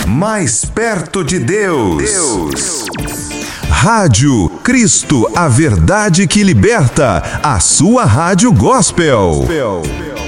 mais perto de Deus. Rádio Cristo, a verdade que liberta, a sua rádio gospel.